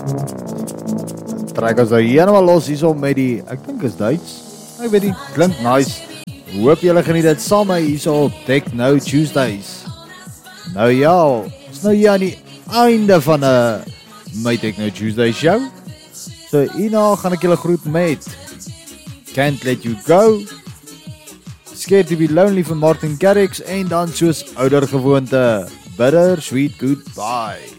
Trek ons nou helemaal los hierso met die, ek dink is Duits. Ek weet nie, klink nice. Hoop julle geniet dit saam met hierso op Techno Tuesdays. Nou ja, is nou hier aan die einde van my Techno Tuesday show. So hierna gaan ek julle groet met Can't Let You Go, Scared to Be Lonely van Martin Garrix en dan soos ouder gewoonte, Bitter Sweet Goodbye.